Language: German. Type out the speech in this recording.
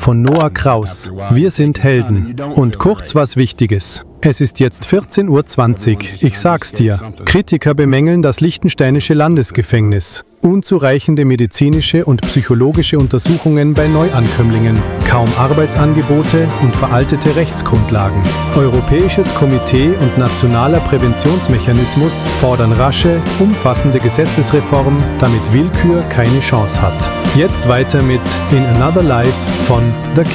von Noah Kraus. Wir sind Helden. Und kurz was Wichtiges. Es ist jetzt 14:20 Uhr. Ich sag's dir. Kritiker bemängeln das liechtensteinische Landesgefängnis. Unzureichende medizinische und psychologische Untersuchungen bei Neuankömmlingen, kaum Arbeitsangebote und veraltete Rechtsgrundlagen. Europäisches Komitee und nationaler Präventionsmechanismus fordern rasche, umfassende Gesetzesreform, damit Willkür keine Chance hat. Jetzt weiter mit In Another Life von The